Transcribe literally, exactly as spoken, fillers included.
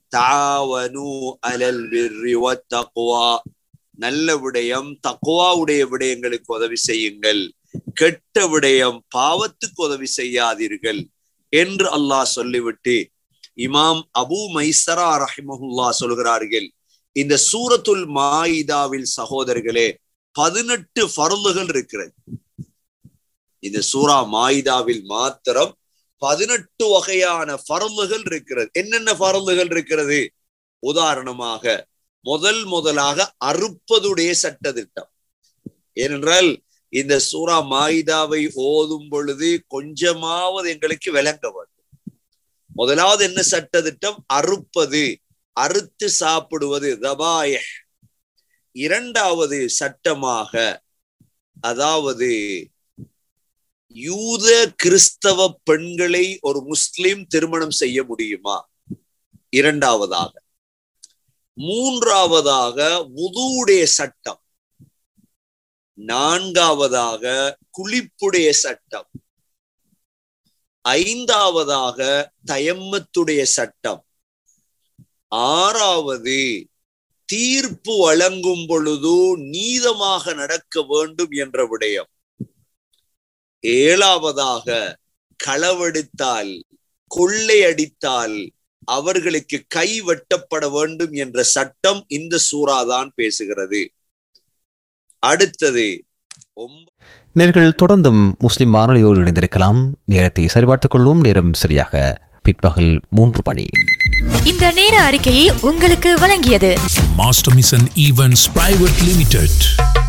தாவனு அலல் பிர்ரி வத்தக்வா, நல்ல விடயம் தக்வாவுடைய விடயங்களுக்கு உதவி செய்யுங்கள், கெட்ட விடயம் பாவத்துக்கு உதவி செய்யாதீர்கள் என்று அல்லாஹ் சொல்லிவிட்டு இமாம் அபு மைசரா ரஹிமஹுல்லா சொல்கிறார்கள், இந்த சூரத்துல் மாயிதாவில் சகோதரர்களே பதினெட்டு ஃபர்லுகள் இருக்கிறது. இந்த சூரா மாயிதாவில் மாத்திரம் பதினெட்டு வகையான ஃபர்லுகள் இருக்கிறது. என்னென்ன ஃபர்லுகள் இருக்கிறது? உதாரணமாக முதல் முதலாக அறுப்பதுடைய சட்ட திட்டம். ஏனென்றால் இந்த சூரா மாயிதாவை ஓதும் பொழுது கொஞ்சமாவது எங்களுக்கு விளங்க வேண்டும். முதலாவது என்ன சட்ட திட்டம்? அறுப்பது, அறுத்து சாப்பிடுவது, தபாயிஹ். இரண்டாவது சட்டமாக, அதாவது யூத கிறிஸ்தவ பெண்களை ஒரு முஸ்லிம் திருமணம் செய்ய முடியுமா? இரண்டாவதாக. மூன்றாவதாக வுதுவுடைய சட்டம். நான்காவதாக குளிப்புடைய சட்டம். ஐந்தாவதாக தயம்மத்துடைய சட்டம். ஆறாவது தீர்ப்பு வழங்கும் பொழுது நீதமாக நடக்க வேண்டும் என்ற விடயம். ஏழாவதாக களவெடுத்தால், கொள்ளையடித்தால் அவர்களுக்கு கை வெட்டப்பட வேண்டும் என்ற சட்டம் இந்த சூறாதான் பேசுகிறது. அடுத்தது நேர்கள் தொடர்ந்தும் முஸ்லிம் வானொலியோடு இணைந்திருக்கலாம். நேரத்தை சரிபார்த்துக் கொள்வோம். நேரம் சரியாக பிற்பகல் மூன்று மணி. இந்த நேர அறிக்கையை உங்களுக்கு வழங்கியது master mission events private limited.